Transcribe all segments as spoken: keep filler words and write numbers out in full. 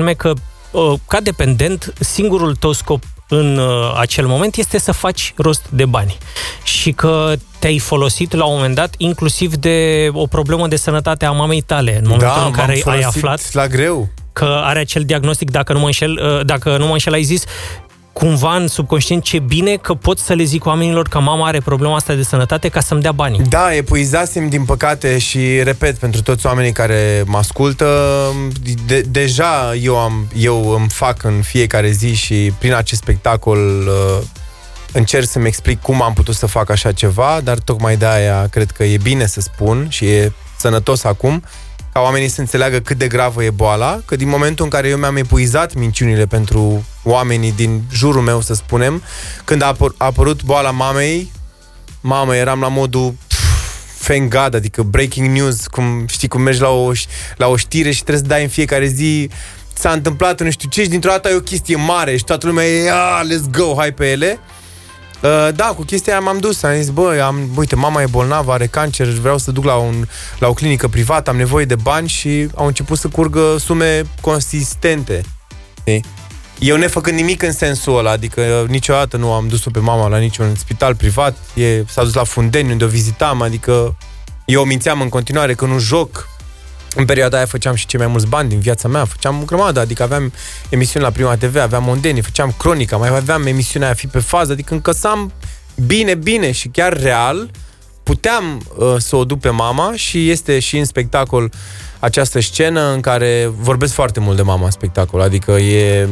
anume că ca dependent, singurul tău scop în acel moment este să faci rost de bani. Și că te-ai folosit la un moment dat inclusiv de o problemă de sănătate a mamei tale, în momentul da, în care ai aflat la greu. că are acel diagnostic, dacă nu mă înșel, dacă nu mă înșel, ai zis cumva în subconștient ce bine că pot să le zic oamenilor că mama are problema asta de sănătate ca să-mi dea banii. Da, epuizasem din păcate și, repet, pentru toți oamenii care mă ascultă, de, deja eu, am, eu îmi fac în fiecare zi și prin acest spectacol uh, încerc să-mi explic cum am putut să fac așa ceva, dar tocmai de aia cred că e bine să spun și e sănătos acum, ca oamenii să înțeleagă cât de gravă e boala, că din momentul în care eu mi-am epuizat minciunile pentru oamenii din jurul meu, să spunem, când a, apăr- a apărut boala mamei, mamă, eram la modul pff, thank God, adică breaking news, cum știi, cum mergi la o, la o știre și trebuie să dai în fiecare zi, s-a întâmplat nu știu ce și dintr-o dată e o chestie mare și toată lumea e, ah, let's go, hai pe ele. Uh, da, cu chestia aia m-am dus, am zis, bă, am, uite, mama e bolnavă, are cancer, vreau să duc la, un, la o clinică privată, am nevoie de bani și au început să curgă sume consistente. Știi? Eu nefăcând nimic în sensul ăla, adică niciodată nu am dus-o pe mama la niciun spital privat, e, s-a dus la Fundeni unde o vizitam, adică eu mințeam în continuare că nu joc. În perioada aia făceam și cei mai mulți bani din viața mea, făceam o grămadă, adică aveam emisiuni la Prima T V, aveam Mondeni, făceam Cronica, mai aveam emisiunea aia Fi pe fază, adică încăsam bine, bine și chiar real puteam uh, să o duc pe mama și este și în spectacol această scenă în care vorbesc foarte mult de mama în spectacol, adică e,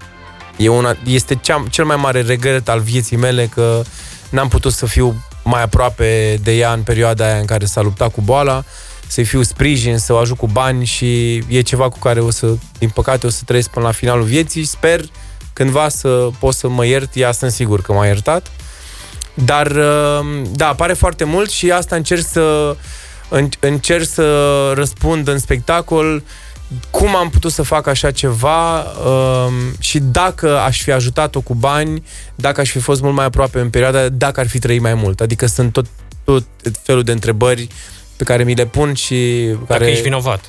e una, este cea, cel mai mare regret al vieții mele că n-am putut să fiu mai aproape de ea în perioada aia în care s-a luptat cu boala, să-i fiu sprijin, să o ajut cu bani și e ceva cu care o să, din păcate, o să trăiesc până la finalul vieții. Sper cândva să pot să mă iert, ea sunt sigur că m-a iertat. Dar, da, apare foarte mult și asta încerc să încerc să răspund în spectacol cum am putut să fac așa ceva și dacă aș fi ajutat-o cu bani, dacă aș fi fost mult mai aproape în perioada, dacă ar fi trăit mai mult. Adică sunt tot, tot felul de întrebări pe care mi le pun și... Dacă care... ești vinovat.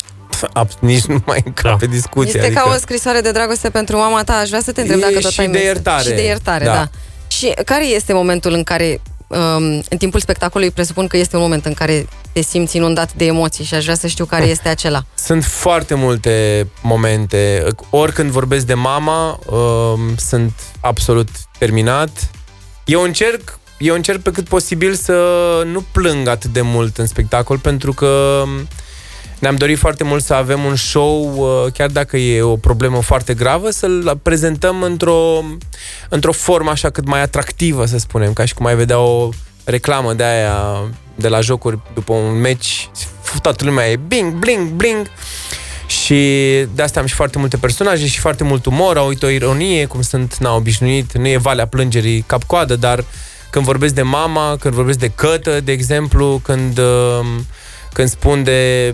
Nici nu mai încap da. pe discuție. Este adică... ca o scrisoare de dragoste pentru mama ta. Aș vrea să te întreb e dacă tot și ai... de iertare. Și de iertare, da. da. Și care este momentul în care, um, în timpul spectacolului, presupun că este un moment în care te simți inundat de emoții și aș vrea să știu care este acela. Sunt foarte multe momente. Oricând vorbesc de mama, um, sunt absolut terminat. Eu încerc Eu încerc pe cât posibil să nu plâng atât de mult în spectacol, pentru că ne-am dorit foarte mult să avem un show, chiar dacă e o problemă foarte gravă, să-l prezentăm într-o, într-o formă așa cât mai atractivă, să spunem, ca și cum ai vedea o reclamă de aia de la jocuri după un meci, toată lumea e bing, bling, bling. Și de asta am și foarte multe personaje și foarte mult umor, au uitat o ironie, cum sunt, n-au obișnuit, nu e Valea Plângerii cap-coadă, dar când vorbesc de mama, când vorbesc de Cătă, de exemplu, când, când spun de,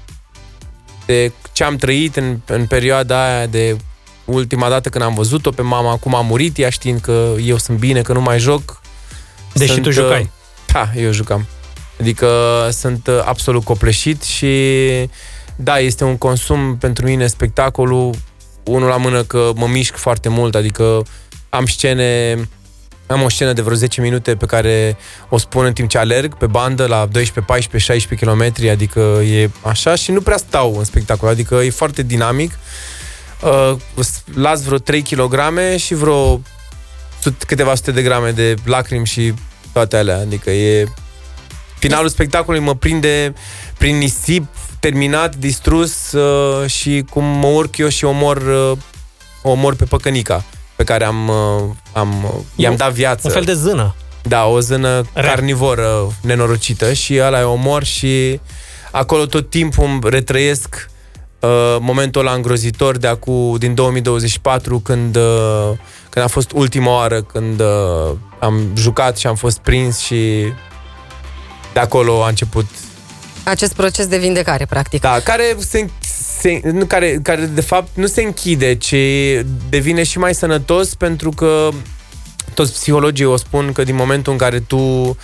de ce am trăit în, în perioada aia de ultima dată când am văzut-o pe mama, cum a murit ea știind că eu sunt bine, că nu mai joc. Deși sunt, tu jucai. Da, eu jucam. Adică sunt absolut copleșit și da, este un consum pentru mine spectacolul, unul la mână că mă mișc foarte mult, adică am scene... Am o scenă de vreo zece minute pe care o spun în timp ce alerg pe bandă la doisprezece, paisprezece, șaisprezece kilometri, adică e așa și nu prea stau în spectacol, adică e foarte dinamic. Uh, las vreo trei kilograme și vreo câteva sute de grame de lacrimi și toate alea, adică e... Finalul spectacolului mă prinde prin nisip, terminat, distrus uh, și cum mă urc eu și omor, uh, omor pe păcănica pe care am, am, i-am dat viață. Un fel de zână. Da, o zână Re. carnivoră nenorocită și ăla e omor și acolo tot timpul îmi retrăiesc uh, momentul ăla îngrozitor de acu, din două mii douăzeci și patru când, uh, când a fost ultima oară când uh, am jucat și am fost prins și de acolo a început acest proces de vindecare, practic. Da, care se Se, nu, care, care de fapt nu se închide, ci devine și mai sănătos, pentru că toți psihologii o spun că din momentul în care tu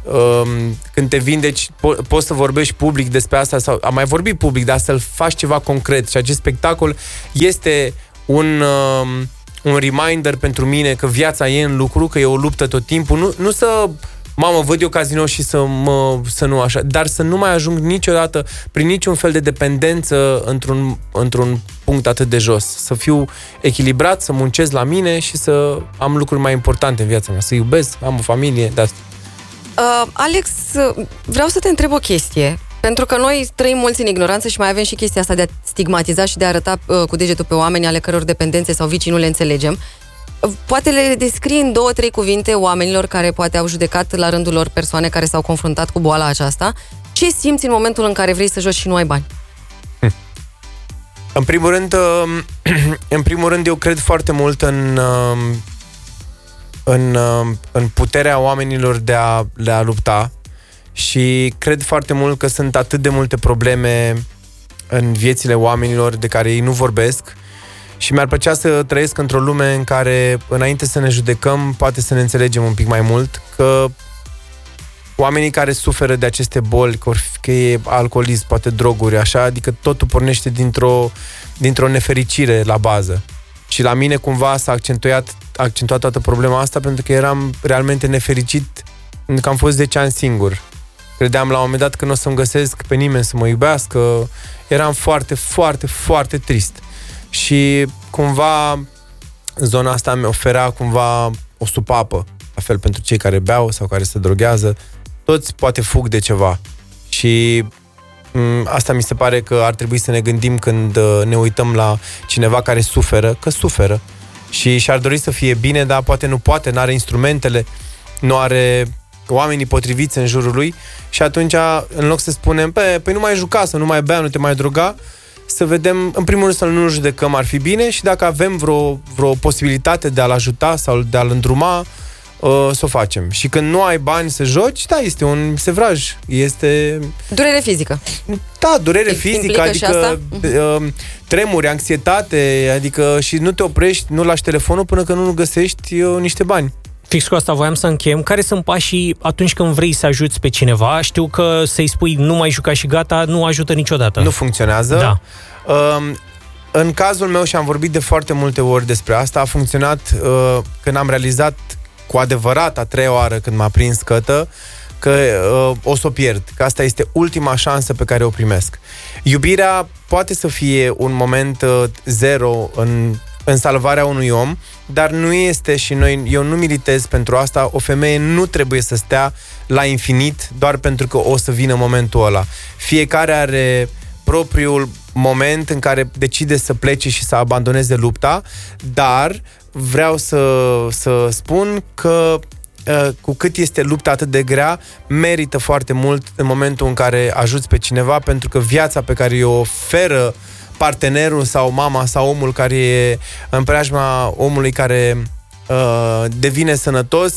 când te vindeci, po- poți să vorbești public despre asta sau am mai vorbit public, dar să-l faci ceva concret și acest spectacol este un, un reminder pentru mine că viața e în lucru, că e o luptă tot timpul, nu, nu să mamă, văd eu casino și să, mă, să nu așa, dar să nu mai ajung niciodată prin niciun fel de dependență într-un, într-un punct atât de jos. Să fiu echilibrat, să muncesc la mine și să am lucruri mai importante în viața mea, să iubesc, am o familie, de asta. Uh, Alex, vreau să te întreb o chestie, pentru că noi trăim mulți în ignoranță și mai avem și chestia asta de a stigmatiza și de a arăta uh, cu degetul pe oameni ale căror dependențe sau vicii nu le înțelegem. Poate le descrii în două, trei cuvinte oamenilor care poate au judecat la rândul lor persoane care s-au confruntat cu boala aceasta. Ce simți în momentul în care vrei să joci și nu ai bani? Hm. În primul rând, în primul rând, eu cred foarte mult în, în, în puterea oamenilor de a, de a lupta și cred foarte mult că sunt atât de multe probleme în viețile oamenilor de care ei nu vorbesc. Și mi-ar plăcea să trăiesc într-o lume în care, înainte să ne judecăm, poate să ne înțelegem un pic mai mult, că oamenii care suferă de aceste boli, că e alcoolism, poate droguri, așa, adică totul pornește dintr-o, dintr-o nefericire la bază. Și la mine cumva s-a accentuat, accentuat toată problema asta pentru că eram realmente nefericit, pentru că am fost zece ani singur. Credeam la un moment dat că nu o să-mi găsesc pe nimeni să mă iubească. Eram foarte, foarte, foarte trist. Și cumva zona asta mi oferea cumva o supapă, la fel pentru cei care beau sau care se droghează. Toți poate fug de ceva. Și m- asta mi se pare că ar trebui să ne gândim când ne uităm la cineva care suferă, că suferă. Și și-ar dori să fie bine, dar poate nu poate, nu are instrumentele, nu are oamenii potriviți în jurul lui. Și atunci, în loc să spunem, pe, păi nu mai juca, să nu mai bea, nu te mai droga, să vedem, în primul rând să nu judecăm ar fi bine și dacă avem vreo, vreo posibilitate de a-l ajuta sau de a-l îndruma, uh, să o facem. Și când nu ai bani să joci, da, este un sevraj. Este... Durere fizică. Da, durere fizică, adică uh, tremuri, anxietate, adică și nu te oprești, nu lași telefonul până când nu găsești uh, niște bani. Fix cu asta voiam să încheiem. Care sunt pașii atunci când vrei să ajuți pe cineva? Știu că să-i spui nu mai juca și gata, nu ajută niciodată. Nu funcționează. Da. Uh, în cazul meu, și am vorbit de foarte multe ori despre asta, a funcționat uh, când am realizat cu adevărat a treia oară când m-a prins cătă că uh, o să o pierd, că asta este ultima șansă pe care o primesc. Iubirea poate să fie un moment uh, zero în în salvarea unui om, dar nu este, și noi, eu nu militez pentru asta, o femeie nu trebuie să stea la infinit doar pentru că o să vină momentul ăla. Fiecare are propriul moment în care decide să plece și să abandoneze lupta, dar vreau să, să spun că cu cât este lupta atât de grea, merită foarte mult în momentul în care ajuți pe cineva, pentru că viața pe care o oferă partenerul sau mama sau omul care e în preajma omului care uh, devine sănătos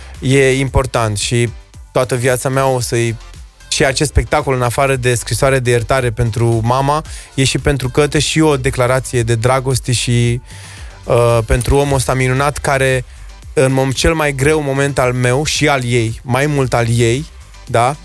e important. Și toată viața mea o să-i... Și acest spectacol, în afară de scrisoare de iertare pentru mama, e și pentru Cătă și o declarație de dragoste și uh, pentru omul ăsta minunat care în cel mai greu moment al meu și al ei, mai mult al ei, da,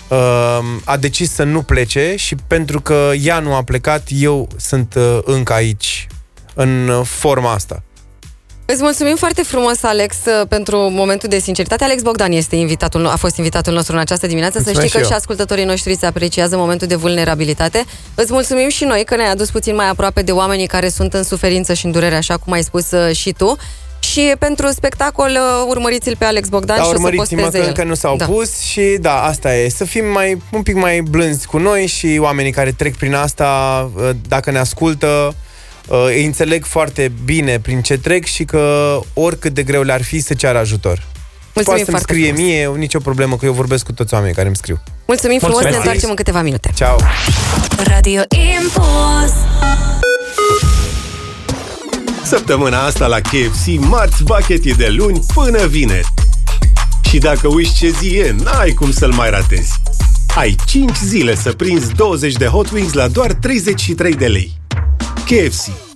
a decis să nu plece și pentru că ea nu a plecat, eu sunt încă aici, în forma asta. Îți mulțumim foarte frumos, Alex, pentru momentul de sinceritate. Alex Bogdan este invitatul, a fost invitatul nostru în această dimineață. Mulțumesc. Să știi că și ascultătorii noștri îți apreciază momentul de vulnerabilitate. Îți mulțumim și noi că ne-ai adus puțin mai aproape de oamenii care sunt în suferință și în durere, așa cum ai spus și tu. Și pentru spectacol, urmăriți-l pe Alex Bogdan, da, și o să posteze urmăriți-mă, că încă nu s-au da. pus și da, asta e. Să fim mai, un pic mai blânzi cu noi și oamenii care trec prin asta, dacă ne ascultă, îi înțeleg foarte bine prin ce trec și că oricât de greu le-ar fi, să ceară ajutor. Poate să-mi scrie frumos. Mie, nicio problemă, că eu vorbesc cu toți oamenii care îmi scriu. Mulțumim frumos, ne întoarcem în câteva minute. Ciao. Radio Impuls. Săptămâna asta la K F C, Marți Bucket e de luni până vineri. Și dacă uiți ce zi e, n-ai cum să-l mai ratezi. Ai cinci zile să prinzi douăzeci de Hot Wings la doar treizeci și trei de lei. K F C.